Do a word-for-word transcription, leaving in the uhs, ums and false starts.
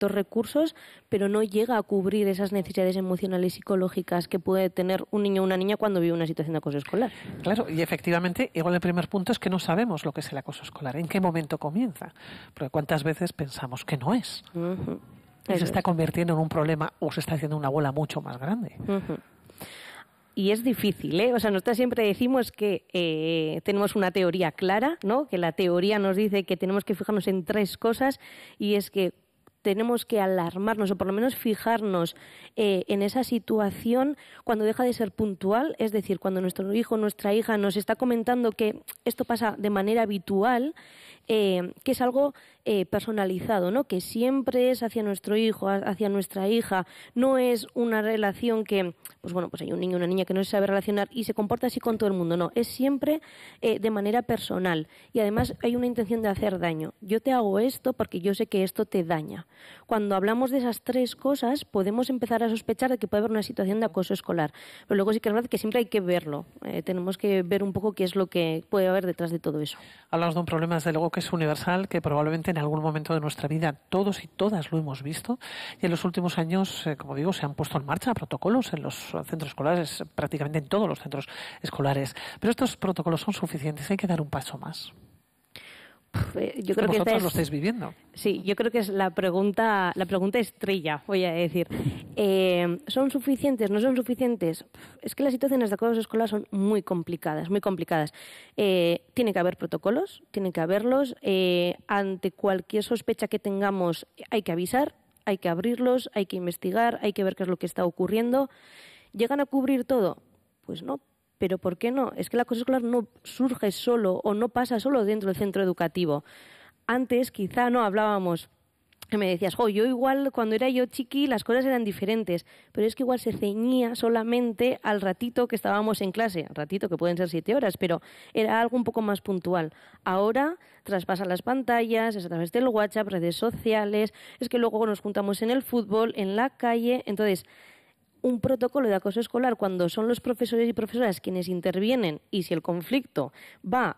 ciertos recursos, pero no llega a cubrir esas necesidades emocionales y psicológicas que puede tener un niño o una niña cuando vive una situación de acoso escolar. Claro, y efectivamente, igual el primer punto es que no sabemos lo que es el acoso escolar, en qué momento comienza, porque cuántas veces pensamos que no es, Uh-huh. y se Eso está es. convirtiendo en un problema o se está haciendo una bola mucho más grande. Uh-huh. Y es difícil, ¿eh? O sea, nosotros siempre decimos que eh, tenemos una teoría clara, ¿no? Que la teoría nos dice que tenemos que fijarnos en tres cosas, y es que tenemos que alarmarnos o por lo menos fijarnos eh, en esa situación cuando deja de ser puntual, es decir, cuando nuestro hijo o nuestra hija nos está comentando que esto pasa de manera habitual, eh, que es algo eh, personalizado, ¿no? Que siempre es hacia nuestro hijo, hacia nuestra hija, no es una relación que, pues bueno, pues hay un niño o una niña que no se sabe relacionar y se comporta así con todo el mundo, no, es siempre eh, de manera personal, y además hay una intención de hacer daño. Yo te hago esto porque yo sé que esto te daña. Cuando hablamos de esas tres cosas, podemos empezar a sospechar de que puede haber una situación de acoso escolar. Pero luego sí que es verdad que siempre hay que verlo. Eh, tenemos que ver un poco qué es lo que puede haber detrás de todo eso. Hablamos de un problema, desde luego, que es universal, que probablemente en algún momento de nuestra vida todos y todas lo hemos visto. Y en los últimos años, eh, como digo, se han puesto en marcha protocolos en los centros escolares, prácticamente en todos los centros escolares. Pero estos protocolos son suficientes, hay que dar un paso más. Yo creo que vosotros es, lo estáis viviendo. Sí, yo creo que es la pregunta, la pregunta estrella, voy a decir. Eh, ¿Son suficientes? ¿No son suficientes? Es que las situaciones de acoso escolar son muy complicadas, muy complicadas. Eh, tiene que haber protocolos, tiene que haberlos. Eh, ante cualquier sospecha que tengamos hay que avisar, hay que abrirlos, hay que investigar, hay que ver qué es lo que está ocurriendo. ¿Llegan a cubrir todo? Pues no. Pero ¿por qué no? Es que el acoso escolar no surge solo o no pasa solo dentro del centro educativo. Antes quizá no hablábamos, que me decías, jo, yo igual cuando era yo chiqui las cosas eran diferentes, pero es que igual se ceñía solamente al ratito que estábamos en clase, ratito que pueden ser siete horas, pero era algo un poco más puntual. Ahora traspasan las pantallas, es a través del WhatsApp, redes sociales, es que luego nos juntamos en el fútbol, en la calle, entonces un protocolo de acoso escolar cuando son los profesores y profesoras quienes intervienen, y si el conflicto va